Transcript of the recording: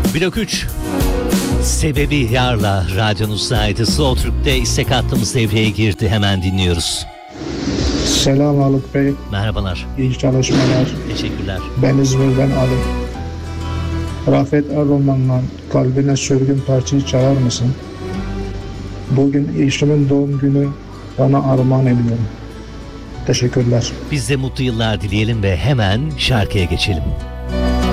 Blok 3 Sebebi Yar'la radyonuzaydı. Slow Türk'te istek hattımız devreye girdi. Hemen dinliyoruz. Selam Haluk Bey. Merhabalar. İyi çalışmalar. Teşekkürler. Ben İzmir'den Ali. Rafet Erroman'la Kalbine Sürgün parçayı çalar mısın? Bugün eşimin doğum günü, ona armağan ediyorum. Teşekkürler. Biz de mutlu yıllar dileyelim ve hemen şarkıya geçelim.